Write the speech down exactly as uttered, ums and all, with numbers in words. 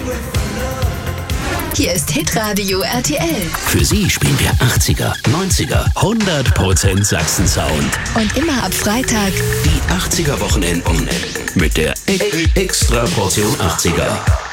Hier ist Hitradio R T L. Für Sie spielen wir achtziger, neunziger, hundert Prozent Sachsen-Sound. Und immer ab Freitag die achtziger Wochenenden mit der e- Extra Portion achtziger.